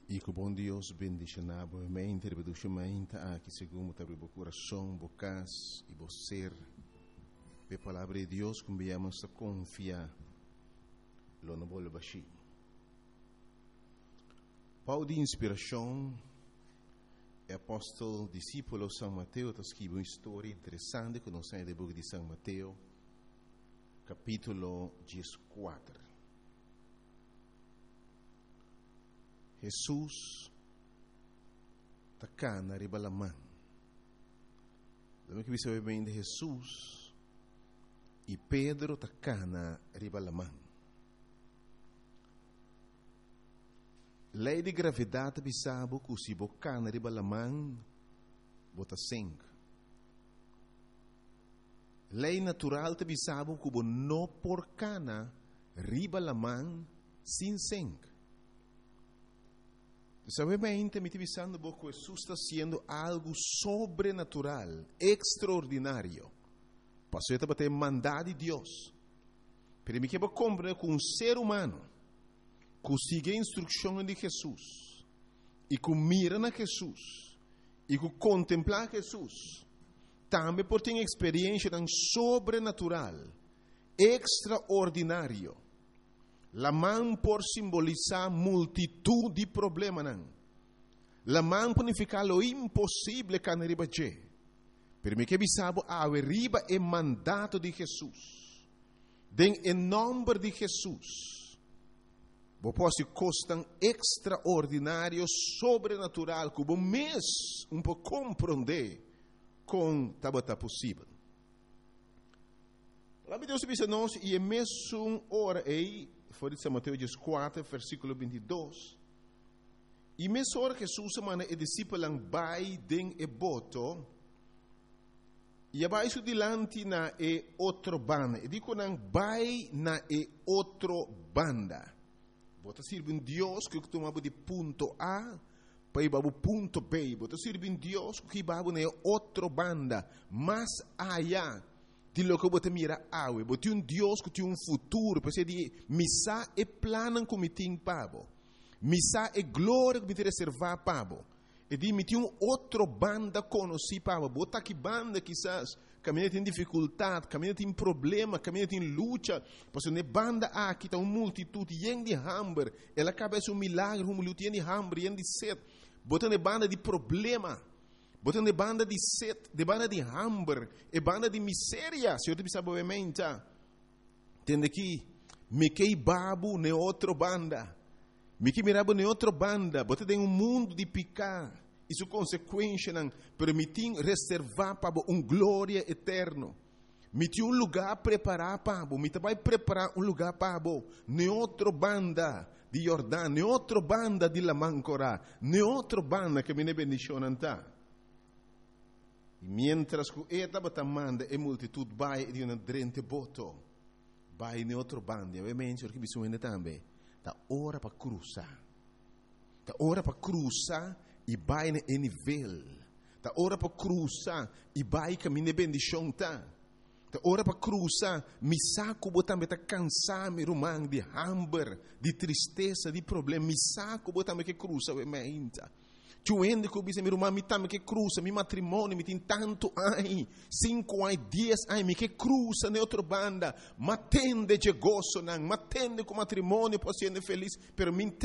E que o bom Deus bendicionar mente, reproduzimente aqui segundo o coração, bocas e você. A palavra de Deus que viemos a confiar. Lo não vou baixar. Paulo de inspiração, é apóstolo, discípulo São Mateus, está escrevendo uma história interessante que nós temos do livro de São Mateus, capítulo 14. Jesus está cá na ribalamã. Lembra que você vai bem de Jesus e Pedro está cá na ribalamã. Lei de gravidade bisabo que se boca na ribalamã bota sangue. Lei natural te bisabo que bo no porcana ribalamã sem sangue. Sabemente, me divisando que Jesus está sendo algo sobrenatural, extraordinário. Passou a ter mandado de Deus. Pero me quero compreender que um ser humano que sigue a instrução de Jesus e que mira na Jesus e que contempla Jesus, também pode ter uma experiência tão sobrenatural, extraordinário. La mão por simbolizar multitud de problemas. La mão por significar lo impossível que não riba je. Pero me que bisabo a riba é mandato de Jesus. Em nome de Jesus. Bo posso costan extraordinário, sobrenatural, que bo mês pouco compreender com tabata possível. A palavra de Deus diz a nós, e é mesmo hora aí, foi de São Mateus 4, versículo 22. E mesmo hora que Jesus manda e discípulo vai den e boto, e vai su dilante na e outro banda. E dico nang vai na e outro banda. Bota sirve um Deus que tomava de ponto A para ir para o ponto B. Bota sirve um Deus que vai na outro banda, mais allá de lo que você mira awe, você um Deus que tem um futuro, para de missa e planan como tem pabo, missa e glória que te reservar pabo, e de me tem outro banda conheci pabo, bota que banda quizás caminha tem dificuldade, caminha tem problema, caminha tem luta, porque ne banda aqui está uma multitud yen de hambre, ela cabeça um milagre, uma luta yen de hambre, yen de sede, bota ne banda de problema. Botando de banda de sede, de banda de hambre, e banda de miséria. Se eu te pensar obviamente, tende que me que babu ne outro banda, me que mirabo ne outro banda. Bota tem mundo de picar. Isso consequência não permitir reservar para glória eterno. Me tem lugar preparar para me vai preparar lugar para ne outro banda de Jordão, ne outro banda de la Mancora, ne outro banda que me ne bendicionanta. E mientras que esta batamanda e multitud vai de uma drente boto, vai em outro bando, e ovviamente perché bisogna também, da ora para cruzar, e vai em nível, da ora para cruzar e vai caminhar bendição tá, da ora para cruzar, mi saco botambe tá cansar me rumang de hambre, de tristeza, de problema, mi saco botambe que cruza ovviamente. Tuende que eu me rumar, me tame que cruza, me matrimônio, me tem tanto ai, 5 ai, 10 ai, me que cruza na outra banda, matende de gozo, matende com matrimônio, posso ser feliz, pero me